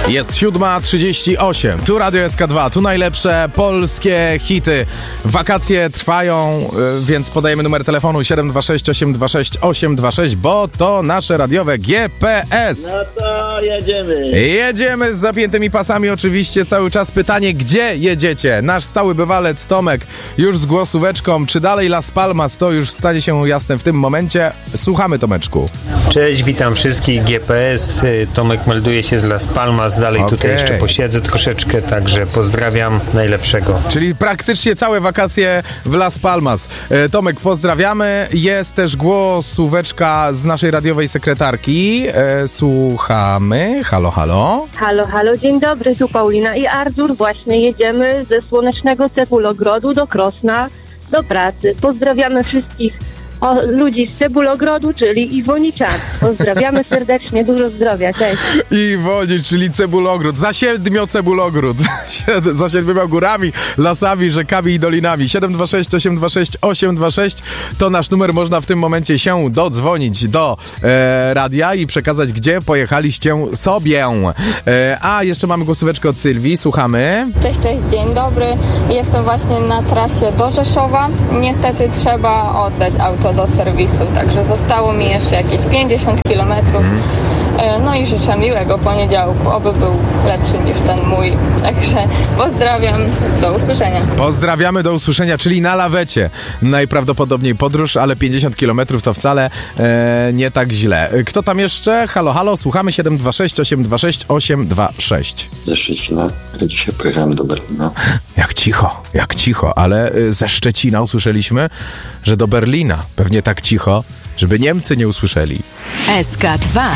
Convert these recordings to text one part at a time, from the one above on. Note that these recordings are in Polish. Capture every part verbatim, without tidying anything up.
Jest siódma trzydzieści osiem. Tu Radio S K dwa, tu najlepsze polskie hity. Wakacje trwają, więc podajemy numer telefonu siedem dwa sześć osiem dwa sześć osiem dwa sześć, bo to nasze radiowe G P S. No to jedziemy. Jedziemy z zapiętymi pasami oczywiście. Cały czas pytanie, gdzie jedziecie? Nasz stały bywalec Tomek już z głosóweczką. Czy dalej Las Palmas? To już stanie się jasne w tym momencie. Słuchamy, Tomeczku. Cześć, witam wszystkich, G P S. Tomek melduje się z Las Palmas. Dalej Okay. tutaj jeszcze posiedzę troszeczkę, także pozdrawiam, najlepszego. Czyli praktycznie całe wakacje w Las Palmas. E, Tomek, pozdrawiamy. Jest też głosóweczka z naszej radiowej sekretarki. E, słuchamy. Halo, halo. Halo, halo, dzień dobry, tu Paulina i Artur. Właśnie jedziemy ze słonecznego Cebulogrodu do Krosna do pracy. Pozdrawiamy wszystkich o, ludzi z Cebulogrodu, czyli Iwoniczan. Pozdrawiamy serdecznie, dużo zdrowia, cześć. Iwoni, czyli Cebulogród. Za siedmiu Cebulogród. Za siedmioma górami, lasami, rzekami i dolinami. siedem dwa sześć osiem dwa sześć osiem dwa sześć to nasz numer. Można w tym momencie się dodzwonić do e, radia i przekazać, gdzie pojechaliście sobie. E, a jeszcze mamy głosóweczkę od Sylwii. Słuchamy. Cześć, cześć, dzień dobry. Jestem właśnie na trasie do Rzeszowa. Niestety trzeba oddać auto do serwisu, także zostało mi jeszcze jakieś pięćdziesiąt kilometrów. Mm. No i życzę miłego poniedziałku, oby był lepszy niż ten mój. Także pozdrawiam, do usłyszenia. Pozdrawiamy, do usłyszenia, czyli na lawecie. Najprawdopodobniej podróż, ale pięćdziesiąt kilometrów to wcale e, nie tak źle. Kto tam jeszcze? Halo, halo, słuchamy siedem dwa sześć osiem dwa sześć osiem dwa sześć. Ze Szczecina, dzisiaj pojechałem do Berlina. Jak cicho, jak cicho, ale ze Szczecina usłyszeliśmy, że do Berlina. Pewnie tak cicho, żeby Niemcy nie usłyszeli. S K dwa.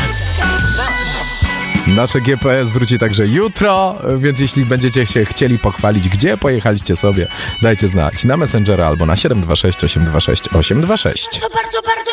Nasze G P S wróci także jutro, więc jeśli będziecie się chcieli pochwalić, gdzie pojechaliście sobie, dajcie znać na Messengera albo na siedem dwa sześć osiem dwa sześć osiem dwa sześć. To bardzo, bardzo